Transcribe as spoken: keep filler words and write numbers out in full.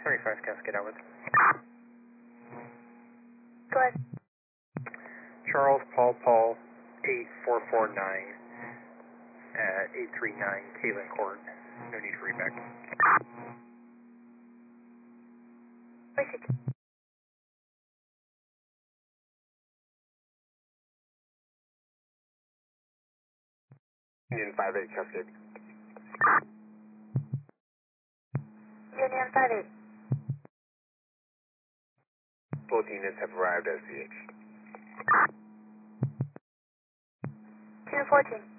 seventy-five Cascade outward. Go ahead. Charles Paul Paul eight four four nine at eight three nine Caitlin Court. No need for reback. Wait, six. Union five eight Cascade. Union five eight. Both units have arrived at C H. two fourteen.